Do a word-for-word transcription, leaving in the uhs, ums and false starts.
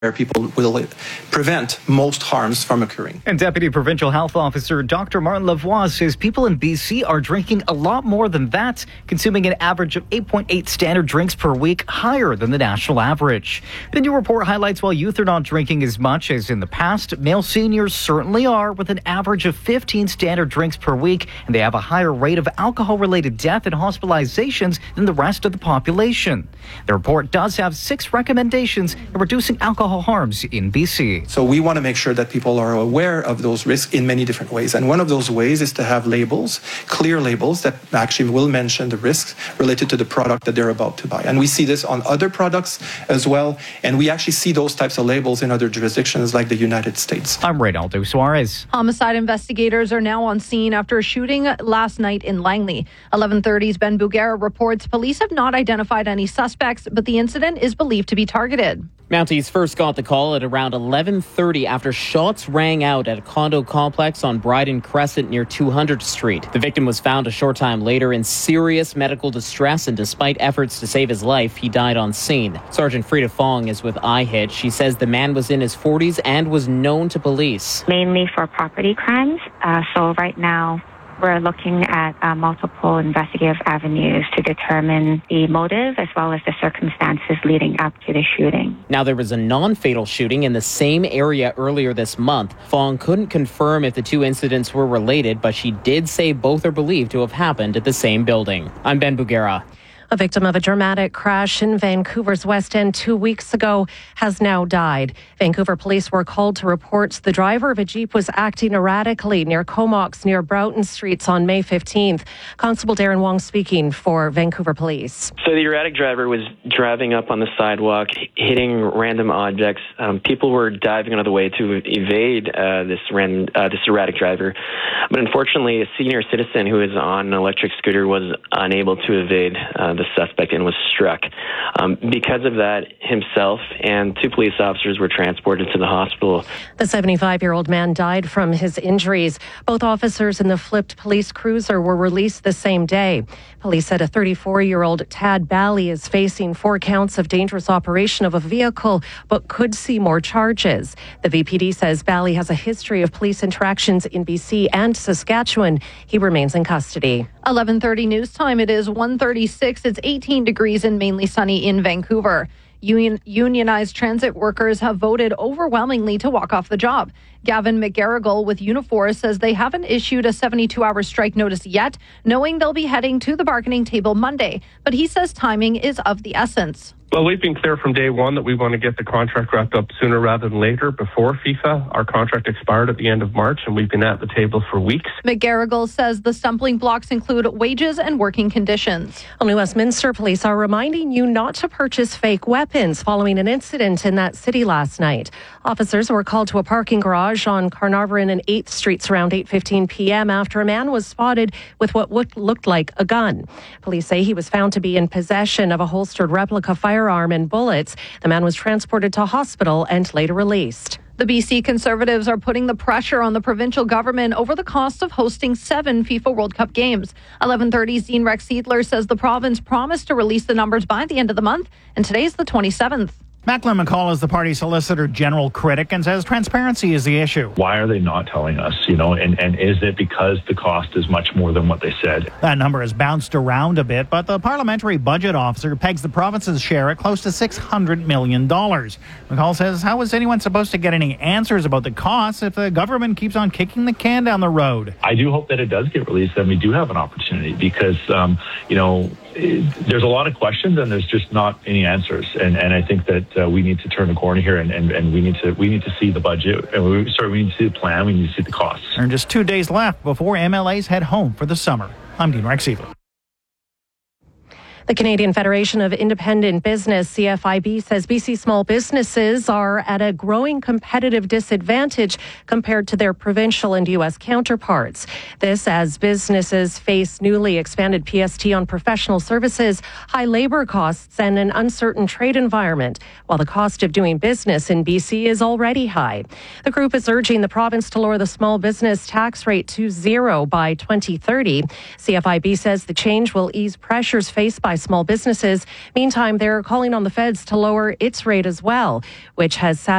where people will prevent most harms from occurring. And Deputy Provincial Health Officer Doctor Martin Lavoie says people in B C are drinking a lot more than that, consuming an average of eight point eight standard drinks per week, higher than the national average. The new report highlights while youth are not drinking as much as in the past, male seniors certainly are, with an average of fifteen standard drinks per week, and they have a higher rate of alcohol-related death and hospitalizations than the rest of the population. The report does have six recommendations in reducing alcohol harms in B C. So we want to make sure that people are aware of those risks in many different ways. And one of those ways is to have labels, clear labels that actually will mention the risks related to the product that they're about to buy. And we see this on other products as well. And we actually see those types of labels in other jurisdictions like the United States. I'm Reynaldo Suarez. Homicide investigators are now on scene after a shooting last night in Langley. eleven thirty's Ben Bugera reports police have not identified any suspects, but the incident is believed to be targeted. Mounties first got the call at around eleven thirty after shots rang out at a condo complex on Bryden Crescent near two hundredth Street. The victim was found a short time later in serious medical distress, and despite efforts to save his life, he died on scene. Sergeant Frida Fong is with I H I T. She says the man was in his forties and was known to police. Mainly for property crimes. Uh, so right now, we're looking at uh, multiple investigative avenues to determine the motive as well as the circumstances leading up to the shooting. Now, there was a non-fatal shooting in the same area earlier this month. Fong couldn't confirm if the two incidents were related, but she did say both are believed to have happened at the same building. I'm Ben Bugera. A victim of a dramatic crash in Vancouver's West End two weeks ago has now died. Vancouver police were called to reports the driver of a Jeep was acting erratically near Comox near Broughton Streets on May fifteenth. Constable Darren Wong speaking for Vancouver Police. So the erratic driver was driving up on the sidewalk, hitting random objects. Um, people were diving out of the way to evade uh, this random, uh, this erratic driver. But unfortunately, a senior citizen who was on an electric scooter was unable to evade uh, the suspect and was struck. Um, because of that, himself and two police officers were transported to the hospital. The seventy-five-year-old man died from his injuries. Both officers in the flipped police cruiser were released the same day. Police said a thirty-four-year-old Tad Bally is facing four counts of dangerous operation of a vehicle, but could see more charges. The V P D says Bally has a history of police interactions in B C and Saskatchewan. He remains in custody. eleven thirty news time. It is one thirty-six. It's eighteen degrees and mainly sunny in Vancouver. Union, unionized transit workers have voted overwhelmingly to walk off the job. Gavin McGarrigle with Unifor says they haven't issued a seventy-two hour strike notice yet, knowing they'll be heading to the bargaining table Monday. But he says timing is of the essence. Well, we've been clear from day one that we want to get the contract wrapped up sooner rather than later. Before FIFA, our contract expired at the end of March, and we've been at the table for weeks. McGarrigle says the stumbling blocks include wages and working conditions. Well, New Westminster police are reminding you not to purchase fake weapons following an incident in that city last night. Officers were called to a parking garage on Carnarvon and eighth Streets around eight fifteen p.m. after a man was spotted with what looked like a gun. Police say he was found to be in possession of a holstered replica firearm and bullets. The man was transported to hospital and later released. The B C Conservatives are putting the pressure on the provincial government over the cost of hosting seven FIFA World Cup games. eleven thirty's Dean Rex Seidler says the province promised to release the numbers by the end of the month, and today's the twenty-seventh. Macklin McCall is the party's Solicitor General critic and says transparency is the issue. Why are they not telling us, you know, and, and is it because the cost is much more than what they said? That number has bounced around a bit, but the parliamentary budget officer pegs the province's share at close to six hundred million dollars. McCall says, how is anyone supposed to get any answers about the costs if the government keeps on kicking the can down the road? I do hope that it does get released and we do have an opportunity because, um, you know, there's a lot of questions and there's just not any answers. And, and I think that uh, we need to turn the corner here and, and, and we need to we need to see the budget. And we, sorry, we need to see the plan. We need to see the costs. There are just two days left before M L As head home for the summer. I'm Dean Rex Seidler. The Canadian Federation of Independent Business, C F I B, says B C small businesses are at a growing competitive disadvantage compared to their provincial and U S counterparts. This as businesses face newly expanded P S T on professional services, high labor costs, and an uncertain trade environment, while the cost of doing business in B C is already high. The group is urging the province to lower the small business tax rate to zero by twenty thirty. C F I B says the change will ease pressures faced by by small businesses. Meantime, they're calling on the feds to lower its rate as well, which has